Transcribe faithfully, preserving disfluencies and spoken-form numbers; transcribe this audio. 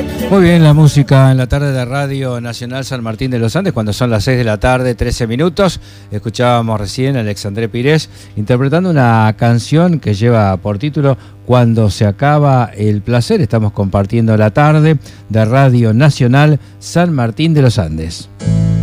Muy bien, la música en la tarde de Radio Nacional San Martín de los Andes, cuando son las seis de la tarde, trece minutos. Escuchábamos recién a Alexandre Pires interpretando una canción que lleva por título Cuando se acaba el placer. Estamos compartiendo la tarde de Radio Nacional San Martín de los Andes.